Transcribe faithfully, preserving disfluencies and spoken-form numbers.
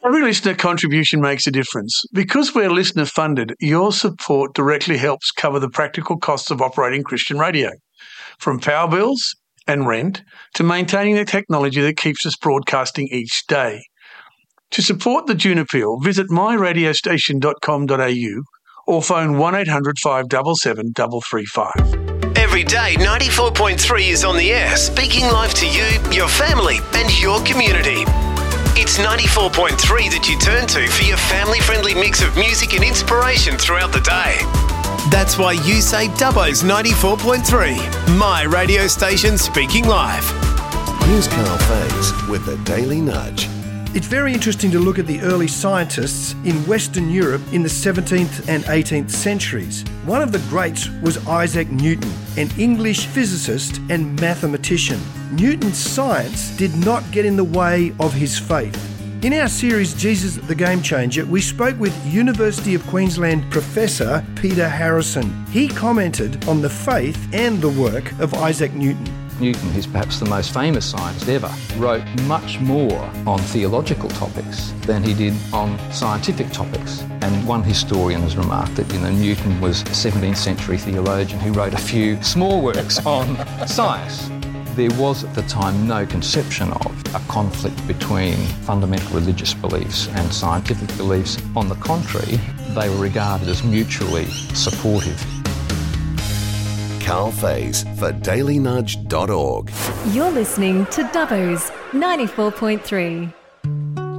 Every listener contribution makes a difference. Because we're listener funded, your support directly helps cover the practical costs of operating Christian radio, from power bills and rent to maintaining the technology that keeps us broadcasting each day. To support the June Appeal, visit my radio station dot com dot a u or phone one eight hundred five seven seven three three five. Every day, ninety-four point three is on the air, speaking live to you, your family and your community. It's ninety-four point three that you turn to for your family-friendly mix of music and inspiration throughout the day. That's why you say Dubbo's ninety-four point three, my radio station speaking live. Here's Carl Faze with the Daily Nudge. It's very interesting to look at the early scientists in Western Europe in the seventeenth and eighteenth centuries. One of the greats was Isaac Newton, an English physicist and mathematician. Newton's science did not get in the way of his faith. In our series Jesus the Game Changer, we spoke with University of Queensland professor Peter Harrison. He commented on the faith and the work of Isaac Newton. Newton, who's perhaps the most famous scientist ever, wrote much more on theological topics than he did on scientific topics. And one historian has remarked that, you know, Newton was a seventeenth century theologian who wrote a few small works on science. There was at the time no conception of a conflict between fundamental religious beliefs and scientific beliefs. On the contrary, they were regarded as mutually supportive. Carl Faze for daily nudge dot org. You're listening to Dubbo's ninety-four point three.